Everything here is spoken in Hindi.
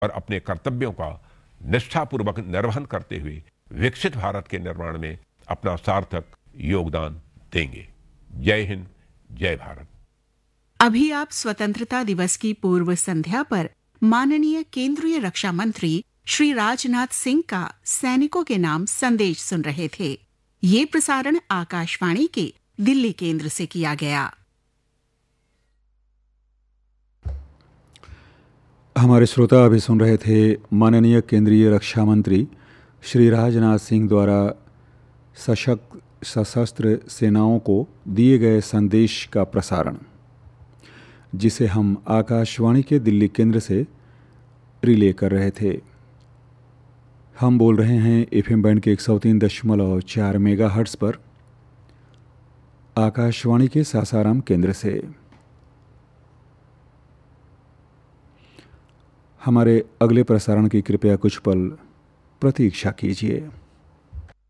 और अपने कर्तव्यों का निष्ठापूर्वक निर्वहन करते हुए विकसित भारत के निर्माण में अपना सार्थक योगदान देंगे। जय हिंद, जय भारत। अभी आप स्वतंत्रता दिवस की पूर्व संध्या पर माननीय केंद्रीय रक्षा मंत्री श्री राजनाथ सिंह का सैनिकों के नाम संदेश सुन रहे थे। ये प्रसारण आकाशवाणी के दिल्ली केंद्र से किया गया। हमारे श्रोता अभी सुन रहे थे माननीय केंद्रीय रक्षा मंत्री श्री राजनाथ सिंह द्वारा सशस्त्र सेनाओं को दिए गए संदेश का प्रसारण, जिसे हम आकाशवाणी के दिल्ली केंद्र से रिले कर रहे थे। हम बोल रहे हैं एफएम बैंड के 103.4 मेगाहर्ट्ज़ पर आकाशवाणी के सासाराम केंद्र से। हमारे अगले प्रसारण की कृपया कुछ पल प्रतीक्षा कीजिए।